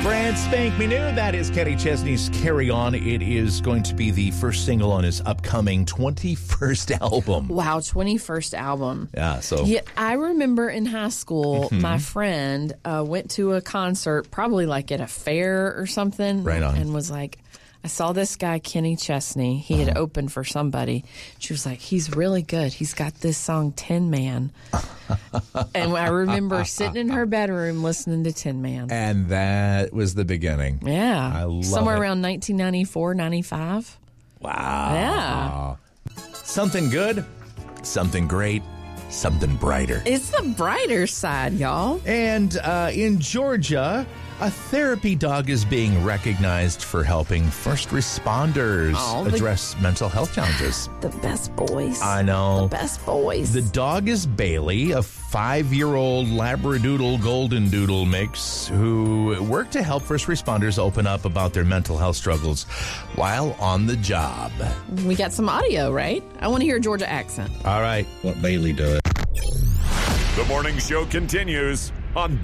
Brand spank me new. That is Kenny Chesney's Carry On. It is going to be the first single on his upcoming 21st album. Wow, 21st album. Yeah, so. Yeah, I remember in high school, my friend went to a concert, probably like at a fair or something. Right on. And was like, I saw this guy, Kenny Chesney. He had opened for somebody. She was like, he's really good. He's got this song, Tin Man. And I remember sitting in her bedroom listening to Tin Man. And that was the beginning. Yeah. I love Somewhere it. around 1994, 95. Wow. Yeah. Something good, something great, something brighter. It's the brighter side, y'all. And in Georgia, a therapy dog is being recognized for helping first responders address mental health challenges. The best boys. I know. The best boys. The dog is Bailey, a 5-year-old Labradoodle Golden Doodle mix who worked to help first responders open up about their mental health struggles while on the job. We got some audio, right? I want to hear a Georgia accent. All right. What Bailey does. The morning show continues on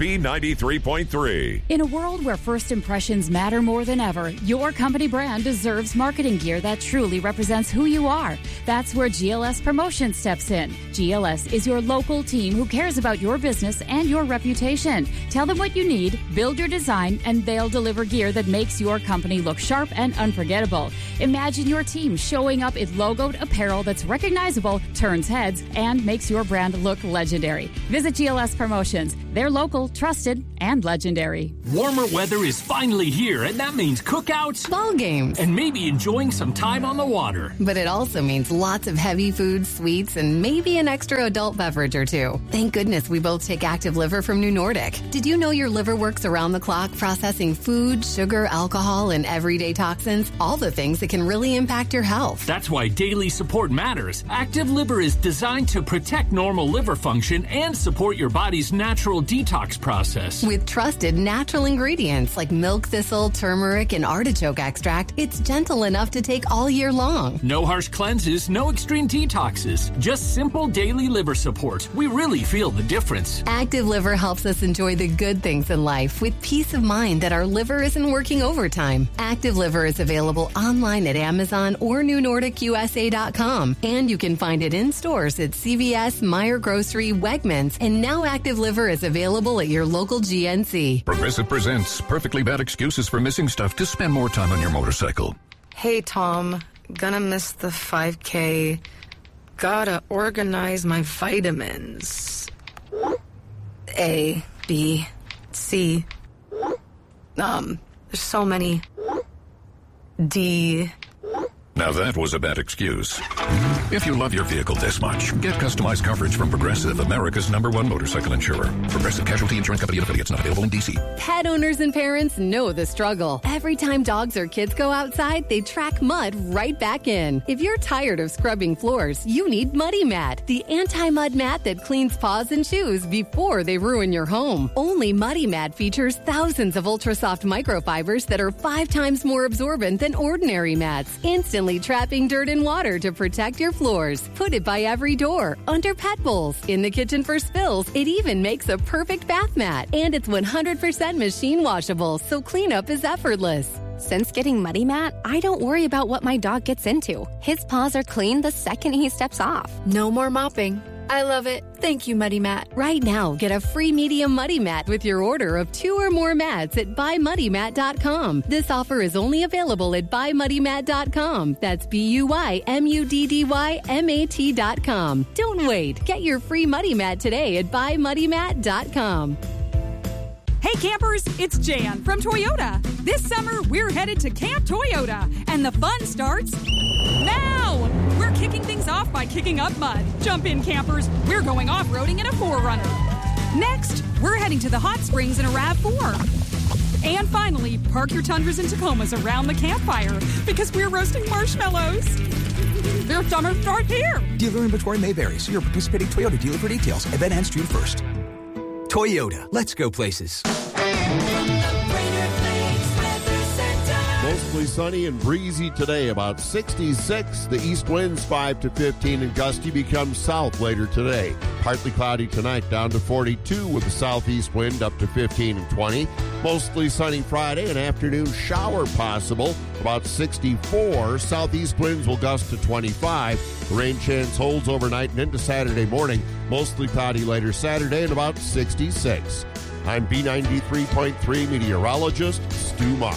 B93.3. In a world where first impressions matter more than ever, your company brand deserves marketing gear that truly represents who you are. That's where GLS Promotion steps in. GLS is your local team who cares about your business and your reputation. Tell them what you need, build your design, and they'll deliver gear that makes your company look sharp and unforgettable. Imagine your team showing up in logoed apparel that's recognizable, turns heads, and makes your brand look legendary. Visit GLS Promotions. They're local, trusted, and legendary. Warmer weather is finally here, and that means cookouts, ball games, and maybe enjoying some time on the water. But it also means lots of heavy food, sweets, and maybe an extra adult beverage or two. Thank goodness we both take Active Liver from New Nordic. Did you know your liver works around the clock processing food, sugar, alcohol, and everyday toxins? All the things that can really impact your health. That's why daily support matters. Active Liver is designed to protect normal liver function and support your body's natural detox process. With trusted natural ingredients like milk thistle, turmeric, and artichoke extract, it's gentle enough to take all year long. No harsh cleanses, no extreme detoxes, just simple daily liver support. We really feel the difference. Active Liver helps us enjoy the good things in life with peace of mind that our liver isn't working overtime. Active Liver is available online at Amazon or NewNordicUSA.com, and you can find it in stores at CVS, Meijer Grocery, Wegmans, and now Active Liver is available at your local GNC. Progressive presents perfectly bad excuses for missing stuff to spend more time on your motorcycle. Hey, Tom. Gonna miss the 5K. Gotta organize my vitamins. A, B, C. There's so many. D. Now that was a bad excuse. If you love your vehicle this much, get customized coverage from Progressive, America's #1 motorcycle insurer. Progressive Casualty Insurance Company and affiliates, not available in D.C. Pet owners and parents know the struggle. Every time dogs or kids go outside, they track mud right back in. If you're tired of scrubbing floors, you need Muddy Mat, the anti-mud mat that cleans paws and shoes before they ruin your home. Only Muddy Mat features thousands of ultra-soft microfibers that are 5 times more absorbent than ordinary mats, instantly trapping dirt and water to protect your floors. Put it by every door, under pet bowls, in the kitchen for spills. It even makes a perfect bath mat. And it's 100% machine washable, so cleanup is effortless. Since getting Muddy Mat, I don't worry about what my dog gets into. His paws are clean the second he steps off. No more mopping. I love it. Thank you, Muddy Mat. Right now, get a free medium Muddy Mat with your order of 2 or more mats at buymuddymat.com. This offer is only available at buymuddymat.com. That's BUYMUDDYMAT.com. Don't wait. Get your free Muddy Mat today at buymuddymat.com. Hey campers, it's Jan from Toyota. This summer, we're headed to Camp Toyota, and the fun starts now! We're kicking things off by kicking up mud. Jump in, campers. We're going off-roading in a 4Runner. Next, we're heading to the hot springs in a RAV4. And finally, park your Tundras and Tacomas around the campfire because we're roasting marshmallows. Their summer starts here. Dealer inventory may vary. See your participating Toyota dealer for details. Event ends June 1st. Toyota. Let's go places. Most police sunny and breezy today, about 66. The east winds 5 to 15 and gusty become south later today. Partly cloudy tonight, down to 42 with the southeast wind up to 15 and 20. Mostly sunny Friday, an afternoon shower possible, about 64. Southeast winds will gust to 25. The rain chance holds overnight and into Saturday morning. Mostly cloudy later Saturday and about 66. I'm B93.3 meteorologist Stu Marr.